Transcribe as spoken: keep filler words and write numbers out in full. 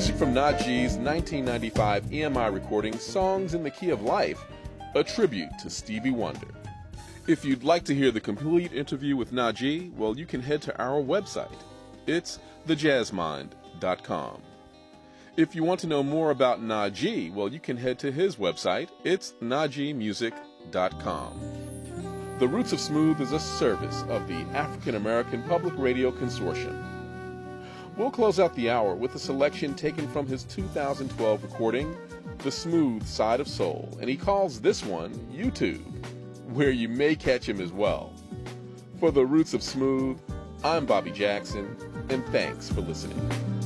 Music from Najee's nineteen ninety-five E M I recording, Songs in the Key of Life, a tribute to Stevie Wonder. If you'd like to hear the complete interview with Najee, well, you can head to our website. It's the jazz mind dot com. If you want to know more about Najee, well, you can head to his website. It's najee music dot com. The Roots of Smooth is a service of the African American Public Radio Consortium. We'll close out the hour with a selection taken from his two thousand twelve recording, The Smooth Side of Soul, and he calls this one YouTube, where you may catch him as well. For The Roots of Smooth, I'm Bobby Jackson, and thanks for listening.